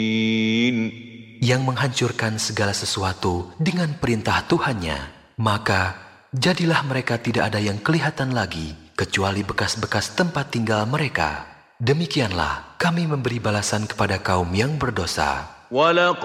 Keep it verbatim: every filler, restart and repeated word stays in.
yang menghancurkan segala sesuatu dengan perintah Tuhannya. Maka jadilah mereka tidak ada yang kelihatan lagi kecuali bekas-bekas tempat tinggal mereka. Demikianlah kami memberi balasan kepada kaum yang berdosa.